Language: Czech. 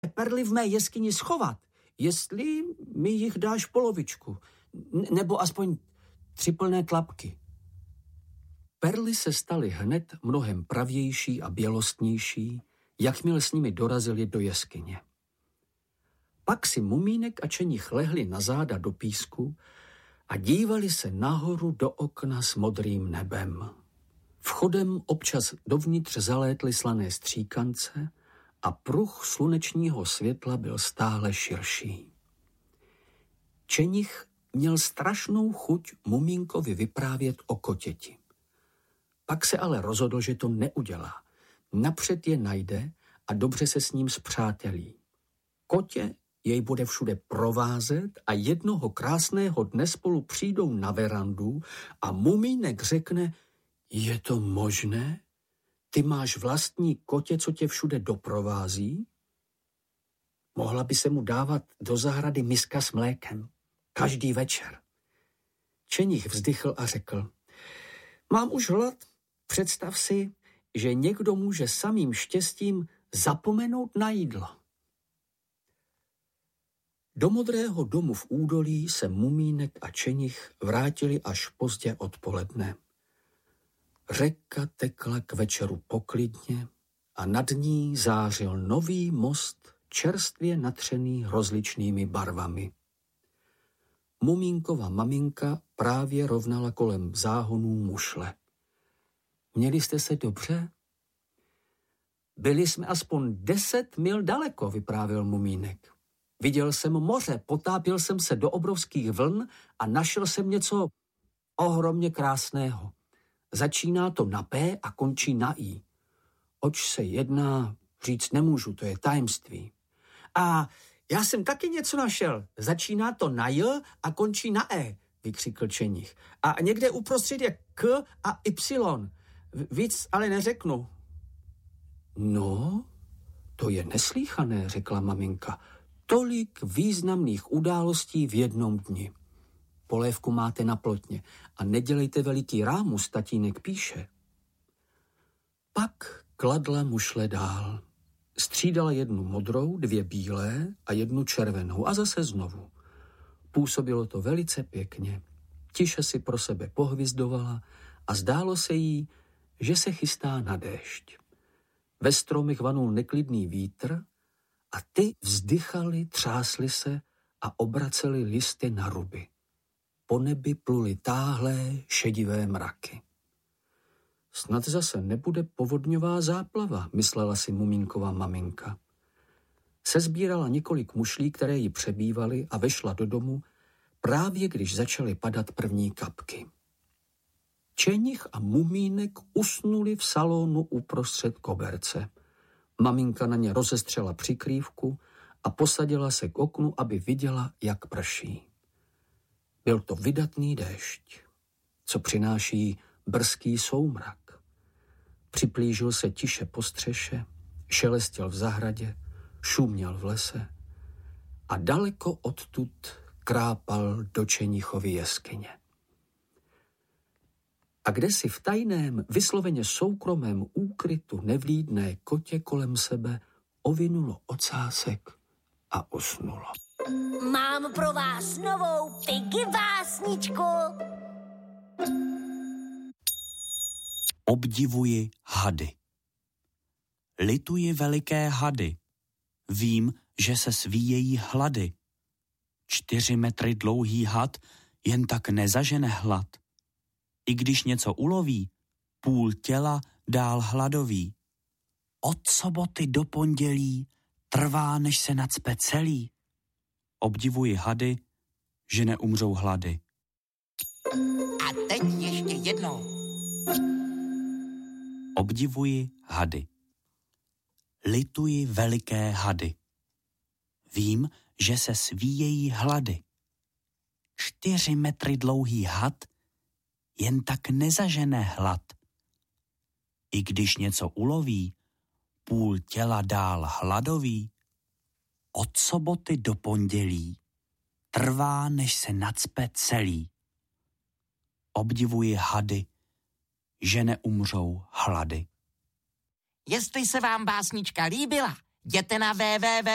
perly v mé jeskyni schovat, jestli mi jich dáš polovičku, nebo aspoň 3 plné tlapky. Perly se staly hned mnohem pravější a bělostnější, jakmile s nimi dorazili do jeskyně. Pak si Mumínek a Čenich lehli na záda do písku a dívali se nahoru do okna s modrým nebem. Vchodem občas dovnitř zalétly slané stříkance a pruh slunečního světla byl stále širší. Čenich měl strašnou chuť Mumínkovi vyprávět o kotěti. Pak se ale rozhodl, že to neudělá. Napřed je najde a dobře se s ním spřátelí. Kotě jej bude všude provázet a jednoho krásného dne spolu přijdou na verandu a Mumínek řekne: je to možné? Ty máš vlastní kotě, co tě všude doprovází? Mohla by se mu dávat do zahrady miska s mlékem. Každý večer. Čenich vzdychl a řekl: mám už hlad. Představ si, že někdo může samým štěstím zapomenout na jídlo. Do modrého domu v údolí se Mumínek a Čenich vrátili až pozdě odpoledne. Řeka tekla k večeru poklidně a nad ní zářil nový most, čerstvě natřený rozličnými barvami. Mumínkova maminka právě rovnala kolem záhonů mušle. Měli jste se dobře? Byli jsme aspoň 10 mil daleko, vyprávěl Mumínek. Viděl jsem moře, potápěl jsem se do obrovských vln a našel jsem něco ohromně krásného. Začíná to na P a končí na I. Oč se jedná, říct nemůžu, to je tajemství. A já jsem taky něco našel. Začíná to na J a končí na E, vykřikl Čenich. A někde uprostřed je K a Y. Víc ale neřeknu. No, to je neslýchané, řekla maminka. Tolik významných událostí v jednom dni. Polévku máte na plotně a nedělejte veliký rámus, tatínek píše. Pak kladla mušle dál. Střídala jednu modrou, 2 bílé a 1 červenou a zase znovu. Působilo to velice pěkně. Tiše si pro sebe pohvizdovala a zdálo se jí, že se chystá na déšť. Ve stromech vanul neklidný vítr a ty vzdychali, třásli se a obraceli listy na ruby. Po nebi pluly táhlé, šedivé mraky. Snad zase nebude povodňová záplava, myslela si Mumínkova maminka. Sezbírala několik mušlí, které jí přebývaly a vešla do domu, právě když začaly padat první kapky. Čenich a Mumínek usnuli v salonu uprostřed koberce. Maminka na ně rozestřela přikrývku a posadila se k oknu, aby viděla, jak prší. Byl to vydatný déšť, co přináší brzký soumrak. Připlížil se tiše po střeše, šelestěl v zahradě, šuměl v lese a daleko odtud krápal do Čenichovy jeskyně. A kdesi v tajném, vysloveně soukromém úkrytu nevlídné kotě kolem sebe ovinulo ocásek a usnulo. Mám pro vás novou Piggy básničku. Obdivuji hady. Lituji veliké hady. Vím, že se svíjejí hlady. 4 metry dlouhý had jen tak nezažene hlad. I když něco uloví, půl těla dál hladoví. Od soboty do pondělí trvá, než se nacpe celý. Obdivuji hady, že neumřou hlady. A teď ještě jednou. Obdivuji hady. Lituji veliké hady. Vím, že se svíjejí hlady. 4 metry dlouhý had jen tak nezažene hlad. I když něco uloví, půl těla dál hladoví. Od soboty do pondělí trvá, než se nacpe celý. Obdivuji hady, že neumřou hlady. Jestli se vám básnička líbila, jděte na www